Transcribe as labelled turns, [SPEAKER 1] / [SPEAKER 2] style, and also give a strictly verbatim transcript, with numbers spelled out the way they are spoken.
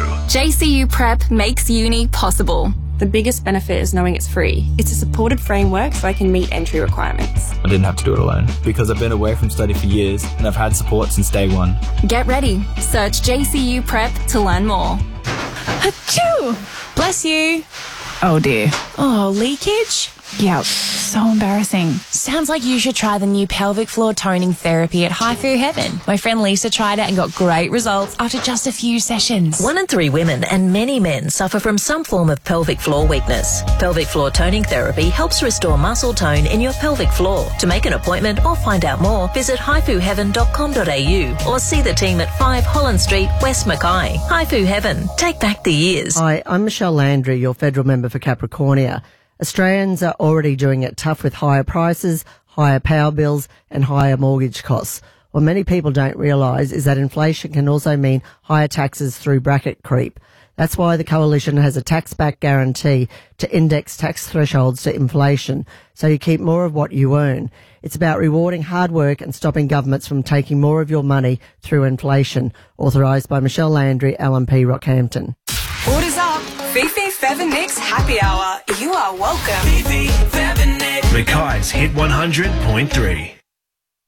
[SPEAKER 1] J C U Prep makes uni possible.
[SPEAKER 2] The biggest benefit is knowing it's free. It's a supported framework so I can meet entry requirements.
[SPEAKER 3] I didn't have to do it alone because I've been away from study for years and I've had support since day one.
[SPEAKER 1] Get ready. Search J C U Prep to learn more.
[SPEAKER 4] Achoo! Bless you. Oh dear. Oh, leakage? Yep, so embarrassing. Sounds like you should try the new pelvic floor toning therapy at Haifu Heaven. My friend Lisa tried it and got great results after just a few sessions.
[SPEAKER 5] One in three women and many men suffer from some form of pelvic floor weakness. Pelvic floor toning therapy helps restore muscle tone in your pelvic floor. To make an appointment or find out more, visit haifu heaven dot com dot a u or see the team at five Holland Street, West Mackay. Haifu Heaven. Take back the years.
[SPEAKER 6] Hi, I'm Michelle Landry, your federal member for Capricornia. Australians are already doing it tough with higher prices, higher power bills and higher mortgage costs. What many people don't realise is that inflation can also mean higher taxes through bracket creep. That's why the Coalition has a tax-back guarantee to index tax thresholds to inflation, so you keep more of what you earn. It's about rewarding hard work and stopping governments from taking more of your money through inflation. Authorised by Michelle Landry, L M P Rockhampton.
[SPEAKER 7] Orders up. Fifi Feathernicks Happy Hour. You are welcome.
[SPEAKER 8] Fifi Feathernicks. Mackay's Hit one hundred point three.